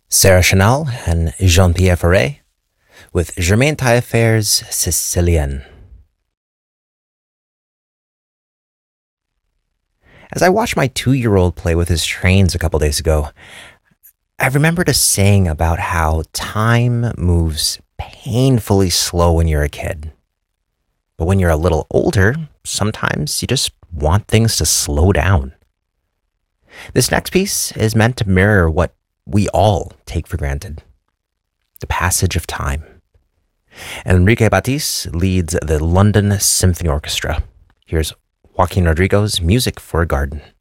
Sarah Chanel and Jean-Pierre Ferré with Germaine Taillefer's Sicilian. As I watched my 2-year-old play with his trains a couple days ago, I remembered a saying about how time moves painfully slow when you're a kid. But when you're a little older, sometimes you just want things to slow down. This next piece is meant to mirror what we all take for granted: the passage of time. Enrique Batiste leads the London Symphony Orchestra. Here's Joaquin Rodrigo's Music for a Garden.